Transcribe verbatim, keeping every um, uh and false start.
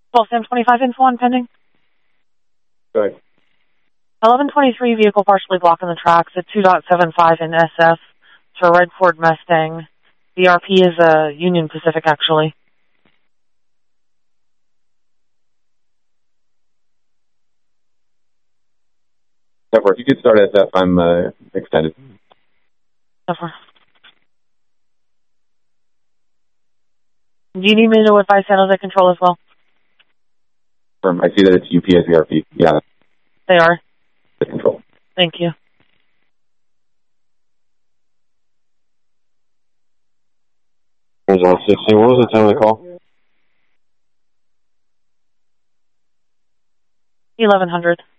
twelve Sam twenty-five info on pending. Go ahead. eleven twenty-three vehicle partially blocking the tracks at two point seven five in S F for red Ford Mustang. The R P is a uh, Union Pacific, actually. So far, if you could start S F, I'm uh, extended. So far. Do you need me to advise San Jose Control as well? I see that it's U P as the R P. Yeah. They are. The control. Thank you. sixteen. What was the time of the call? eleven hundred.